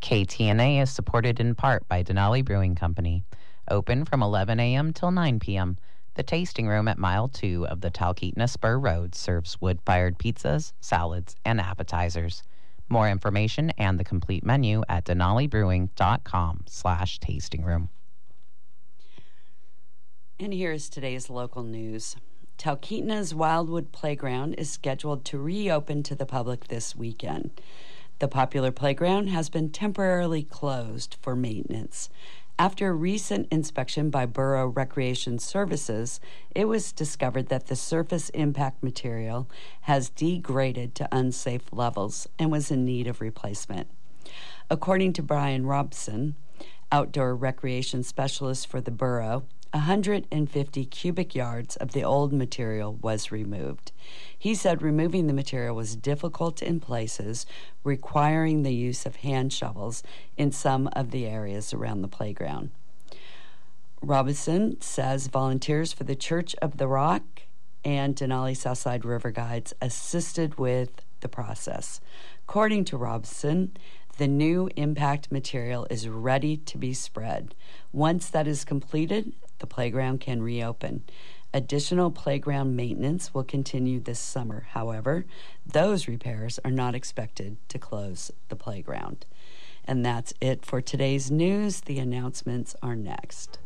KTNA is supported in part by Denali Brewing Company. Open from 11 a.m. till 9 p.m. The tasting room at Mile 2 of the Talkeetna Spur Road serves wood-fired pizzas, salads, and appetizers. More information and the complete menu at denalibrewing.com/tasting room. And here is today's local news. Talkeetna's Wildwood Playground is scheduled to reopen to the public this weekend. The popular playground has been temporarily closed for maintenance. After a recent inspection by Borough Recreation Services, it was discovered that the surface impact material has degraded to unsafe levels and was in need of replacement. According to Brian Robson, outdoor recreation specialist for the borough, 150 cubic yards of the old material was removed. He said removing the material was difficult in places, requiring the use of hand shovels in some of the areas around the playground. Robinson says volunteers for the Church of the Rock and Denali Southside River Guides assisted with the process. According to Robinson, the new impact material is ready to be spread. Once that is completed, the playground can reopen. Additional playground maintenance will continue this summer. However, those repairs are not expected to close the playground. And that's it for today's news. The announcements are next.